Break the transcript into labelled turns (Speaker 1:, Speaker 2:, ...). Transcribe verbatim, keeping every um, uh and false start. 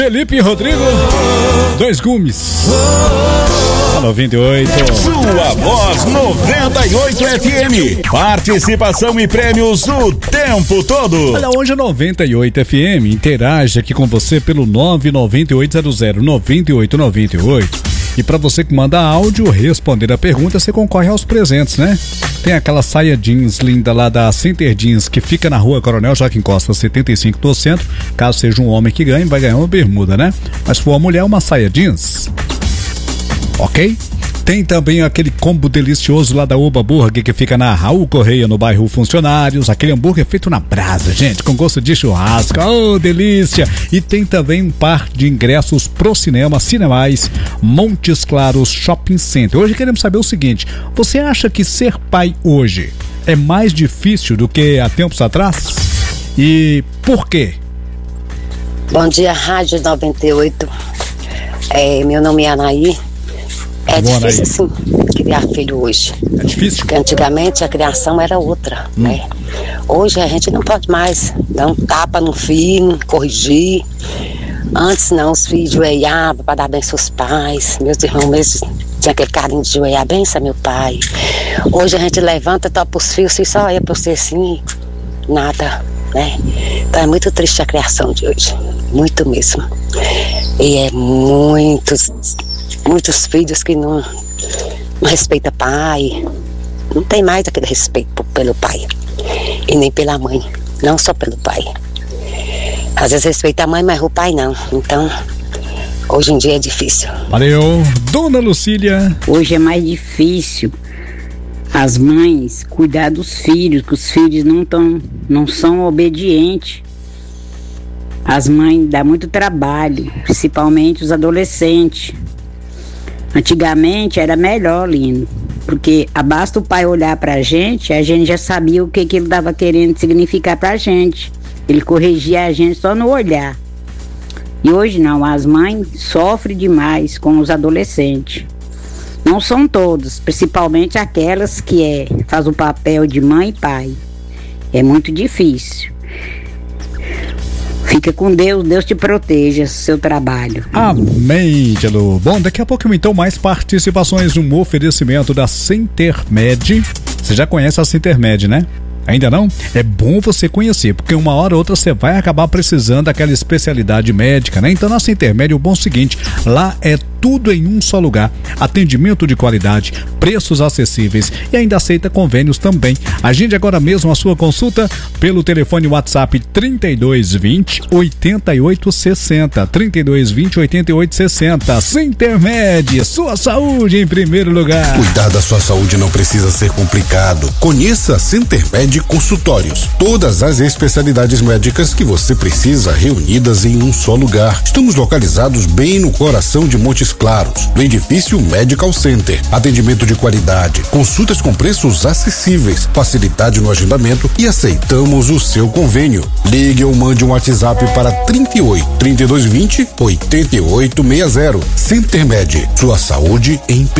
Speaker 1: Felipe Rodrigo, Dois Gumes. A noventa e oito.
Speaker 2: Sua voz noventa e oito F M. Participação e prêmios o tempo todo.
Speaker 1: Olha, hoje é noventa e oito F M. Interage aqui com você pelo nove nove oito zero zero nove oito nove oito. E para você que manda áudio, responder a pergunta, você concorre aos presentes, né? Tem aquela saia jeans linda lá da Center Jeans, que fica na rua Coronel Joaquim Costa setenta e cinco no centro. Caso seja um homem que ganhe, vai ganhar uma bermuda, né? Mas se for uma mulher, uma saia jeans. Ok? Tem também aquele combo delicioso lá da Oba Burger, que fica na Raul Correia, no bairro Funcionários. Aquele hambúrguer feito na brasa, gente, com gosto de churrasco. Oh, delícia! E tem também um par de ingressos pro cinema, Cinemais, Montes Claros Shopping Center. Hoje queremos saber o seguinte: você acha que ser pai hoje é mais difícil do que há tempos atrás? E por quê?
Speaker 3: Bom dia, Rádio noventa e oito. É, meu nome é Anaí. É
Speaker 1: Boa,
Speaker 3: difícil, assim, criar filho hoje.
Speaker 1: É difícil?
Speaker 3: Porque antigamente a criação era outra, hum. né? Hoje a gente não pode mais dar um tapa no filho, corrigir. Antes não, os filhos joelhavam para dar bênção aos pais. Meus irmãos mesmo tinham aquele carinho de joelhar, benção meu pai. Hoje a gente levanta, topa os filhos, se só é para você assim, nada, né? Então é muito triste a criação de hoje, muito mesmo. E é muitos... Muitos filhos que não, não respeitam pai, não tem mais aquele respeito pelo pai e nem pela mãe, não só pelo pai. Às vezes respeita a mãe, mas o pai não. Então, hoje em dia é difícil.
Speaker 1: Valeu, Dona Lucília.
Speaker 4: Hoje é mais difícil as mães cuidar dos filhos, que os filhos não, tão, não são obedientes. As mães dão muito trabalho, principalmente os adolescentes. Antigamente era melhor, lindo, porque basta o pai olhar pra gente, a gente já sabia o que, que ele estava querendo significar pra gente. Ele corrigia a gente só no olhar. E hoje não, as mães sofrem demais com os adolescentes. Não são todos, principalmente aquelas que é, faz o papel de mãe e pai. É muito difícil. Fica com Deus, Deus te proteja, seu trabalho.
Speaker 1: Amém, Tchelo. Bom, daqui a pouco então mais participações no oferecimento da Centermed. Você já conhece a Centermed, né? Ainda não? É bom você conhecer, porque uma hora ou outra você vai acabar precisando daquela especialidade médica, né? Então na Centermed o bom é o seguinte, lá é tudo em um só lugar, atendimento de qualidade, preços acessíveis e ainda aceita convênios também. Agende agora mesmo a sua consulta pelo telefone WhatsApp trinta e dois vinte, oitenta e oito sessenta, trinta e dois vinte, oitenta e oito sessenta. Centermed, sua saúde em primeiro lugar.
Speaker 2: Cuidar da sua saúde não precisa ser complicado. Conheça a Centermed Consultórios. Todas as especialidades médicas que você precisa reunidas em um só lugar. Estamos localizados bem no coração de Montes Claros, no edifício Medical Center. Atendimento de qualidade, consultas com preços acessíveis, facilidade no agendamento e aceitamos o seu convênio. Ligue ou mande um WhatsApp para trinta e oito, trinta e dois vinte, oitenta e oito sessenta. Centermed, sua saúde em primeiro